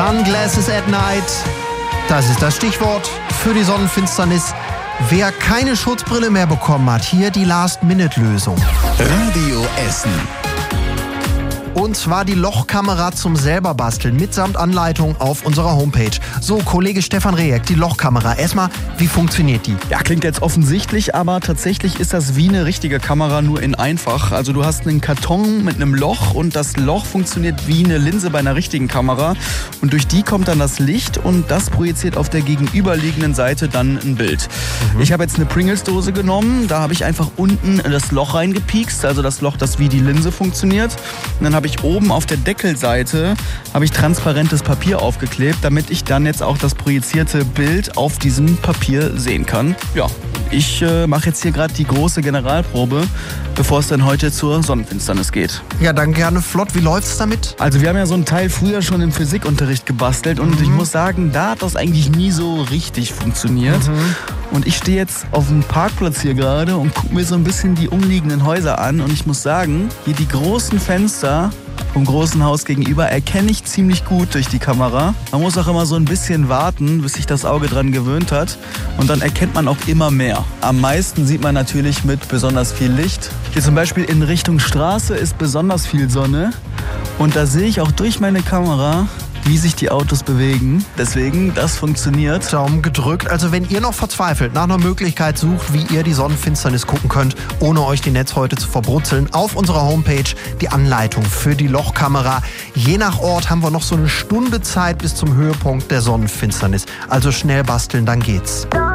Sunglasses at night. Das ist das Stichwort für die Sonnenfinsternis. Wer keine Schutzbrille mehr bekommen hat, hier die Last-Minute-Lösung. Radio Essen. Und zwar die Lochkamera zum selber basteln, mitsamt Anleitung auf unserer Homepage. So, Kollege Stefan Rejek, die Lochkamera. Erstmal, wie funktioniert die? Ja, klingt jetzt offensichtlich, aber tatsächlich ist das wie eine richtige Kamera, nur in einfach. Also du hast einen Karton mit einem Loch und das Loch funktioniert wie eine Linse bei einer richtigen Kamera. Und durch die kommt dann das Licht und das projiziert auf der gegenüberliegenden Seite dann ein Bild. Ich habe jetzt eine Pringles-Dose genommen, da habe ich einfach unten das Loch reingepiekst, also das Loch, das wie die Linse funktioniert. Und dann habe ich oben auf der Deckelseite transparentes Papier aufgeklebt, damit ich dann jetzt auch das projizierte Bild auf diesem Papier sehen kann. Ja, ich mache jetzt hier gerade die große Generalprobe, bevor es dann heute zur Sonnenfinsternis geht. Ja, dann gerne flott. Wie läuft's damit? Also wir haben ja so einen Teil früher schon im Physikunterricht gebastelt und ich muss sagen, da hat das eigentlich nie so richtig funktioniert. Und ich stehe jetzt auf dem Parkplatz hier gerade und gucke mir so ein bisschen die umliegenden Häuser an und ich muss sagen, hier die großen Fenster vom großen Haus gegenüber erkenne ich ziemlich gut durch die Kamera. Man muss auch immer so ein bisschen warten, bis sich das Auge dran gewöhnt hat und dann erkennt man auch immer mehr. Am meisten sieht man natürlich mit besonders viel Licht. Hier zum Beispiel in Richtung Straße ist besonders viel Sonne und da sehe ich auch durch meine Kamera, wie sich die Autos bewegen. Deswegen, das funktioniert. Daumen gedrückt. Also wenn ihr noch verzweifelt nach einer Möglichkeit sucht, wie ihr die Sonnenfinsternis gucken könnt, ohne euch die Netzhäute zu verbrutzeln, auf unserer Homepage die Anleitung für die Lochkamera. Je nach Ort haben wir noch so eine Stunde Zeit bis zum Höhepunkt der Sonnenfinsternis. Also schnell basteln, dann geht's.